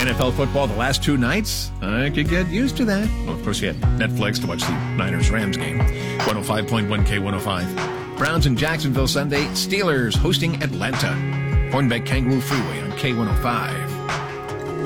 NFL football the last two nights? I could get used to that. Well, of course, you had Netflix to watch the Niners-Rams game. 105.1 K105. Browns in Jacksonville Sunday. Steelers hosting Atlanta. Hornbeck Kangaroo Freeway on K105.